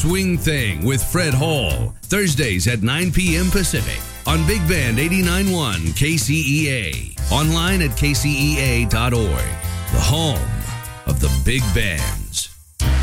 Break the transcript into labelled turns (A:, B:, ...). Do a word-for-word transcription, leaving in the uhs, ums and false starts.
A: Swing Thing with Fred Hall, Thursdays at nine p.m. Pacific on Big Band eighty-nine point one K C E A. Online at K C E A dot org. The home of the Big Band.